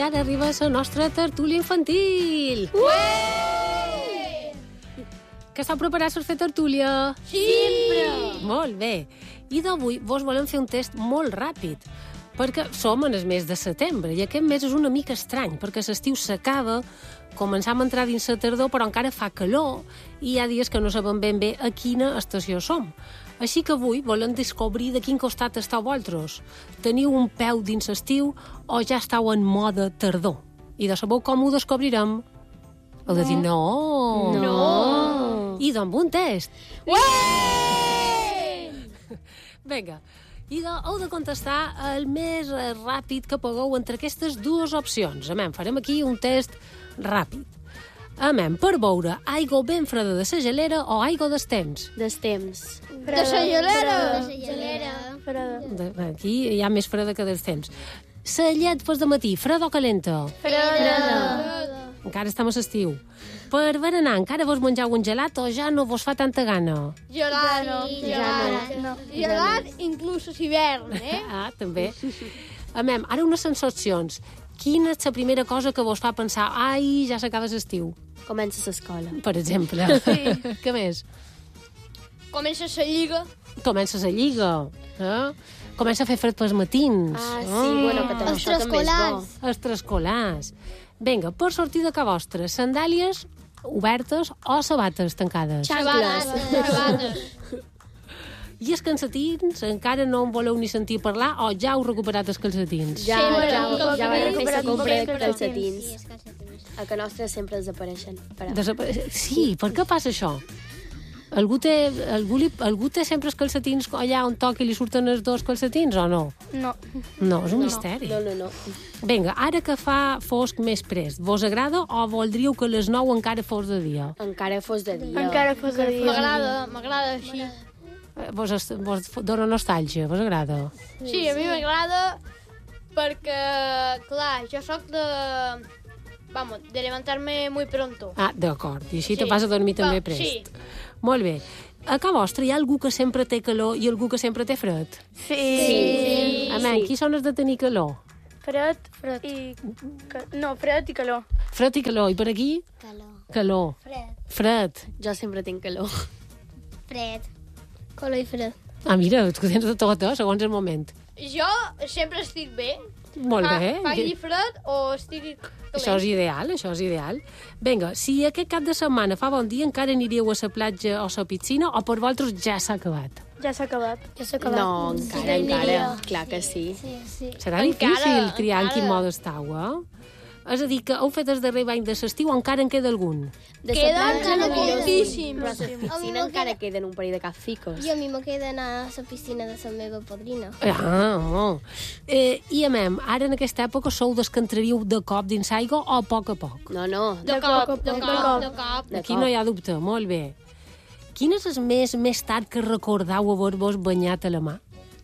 ara arriba la nostra tertúlia infantil. Que estàu preparats per fer tertúlia? Sempre! Molt bé. I d'avui vos volem fer un test molt ràpid, perquè som en el mes de setembre, i aquest mes és una mica estrany, perquè l'estiu s'acaba, començam a entrar dins la tardor, però encara fa calor, i hi ha dies que no sabem ben bé a quina estació som. Així que avui volem descobrir de quin costat estàu vosaltres. Teniu un peu dins l'estiu o ja estàu en moda tardor? I de sabeu com ho descobrirem? Heu de dir no. No. I doncs un test. Vinga. I heu de contestar el més ràpid que pugueu entre aquestes dues opcions. Farem aquí un test ràpid. Per beure, aigua ben freda de la gelera o aigua dels temps? Dels temps. De la gelera. Aquí hi ha més freda que dels temps. La llet pas de matí, freda o calenta? Freda. Encara estem a l'estiu. Per berenar, encara vos menjau un gelat o ja no vos fa tanta gana? Gelat. Gelat inclús a l'hivern, També. Ara unes sensacions. Quina és la primera cosa que vos fa pensar ai, ja s'acaba l'estiu? Comença l'escola. Per exemple. Sí. Què més? Comença la lliga. Comença la lliga. Comença a fer fred pels matins. Bueno, que també això també és bo. Els trascolars. Vinga, per sortir de casa vostra, sandàlies obertes o sabates tancades? Sabates. I els calcetins encara no en voleu ni sentir parlar o ja heu recuperat els calcetins? Ja va fer la Sempre compra de calcetins. calcetins. A que nostres sempre desapareixen. Sí, per què passa això? Algú té sempre els calcetins allà on toca i li surten els dos calcetins o no? No. No, és un misteri. No. Vinga, ara que fa fosc més prest, vos agrada o voldríeu que les 9 encara fos de dia? Encara fos de dia. M'agrada així. Vos dona nostàlgia, vos agrada? Sí, a mi m'agrada perquè, clar, jo sóc de levantar-me muy pronto. D'acord. I així te Sí. vas a dormir també prest. Sí. Molt bé. A casa vostra hi ha algú que sempre té calor i algú que sempre té fred? Sí. Qui són els de tenir calor? Fred i calor. Fred i calor. I per aquí? Calor. Fred. Jo sempre tinc calor. Fred. Calor i fred. Mira, tu tens de tot, segons el moment. Jo sempre estic bé. Molt bé. Faci fred o estigui calent. Això és ideal. Vinga, si aquest cap de setmana fa bon dia, encara aniríeu a la platja o a la piscina o per vosaltres ja s'ha acabat? Ja s'ha acabat. No, encara. Clar que sí. Serà difícil triar en quin mode estàu, És a dir, que heu fet el darrer bany de l'estiu o encara en queda algun? De la Queden platja no moltíssims. però a la piscina encara queden un parell de capficos. I a mi me queda anar a la piscina de la meva padrina. I ara en aquesta època sou des que entraríeu de cop dins l'aigua o a poc? No. De cop. Aquí no hi ha dubte, molt bé. Quin és el mes més tard que recordeu haver-vos banyat a la mà?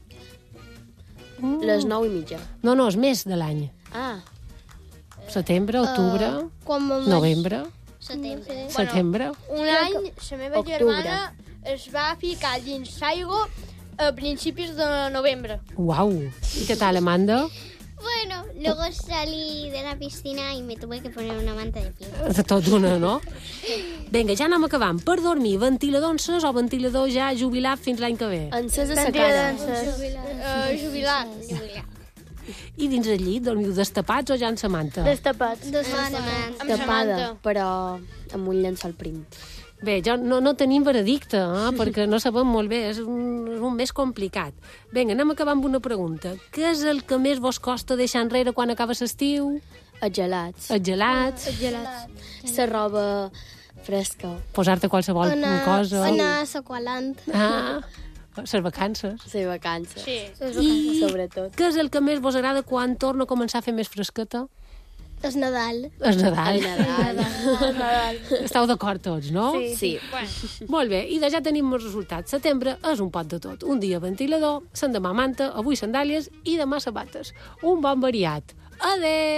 Les 9:30. No, és mes de l'any. Setembre, octubre, novembre, setembre. Un any, la meva germana es va ficar dins l'aigua a principis de novembre. Uau! I què tal, Amanda? Bueno, luego salí de la piscina y me tuve que poner una manta de pie. De tot una, no? Vinga, ja anem acabant. Per dormir, ventilador encès o ventilador ja jubilat fins l'any que ve? Encès a sa cara. Jubilat. I dins el llit, dormiu destapats o ja en sa manta? Destapats. Amb Tapada, manta. però amb un llençol prim. Bé, ja no tenim veredicte, perquè no sabem molt bé, és un més complicat. Vinga, anem acabant amb una pregunta. Què és el que més vos costa deixar enrere quan acaba l'estiu? Els gelats. Els gelats? La roba fresca. Posar-te qualsevol cosa? Anar a Saqualant. Les vacances. Les vacances. Sí. I Sobretot. què és el que més vos agrada quan torna a començar a fer més fresqueta? És Nadal. És Nadal. Nadal. Esteu d'acord tots, no? Sí. Molt bé, i ja tenim els resultats. Setembre és un pot de tot. Un dia ventilador, l'endemà manta, avui sandàlies i demà sabates. Un bon variat. Adéu!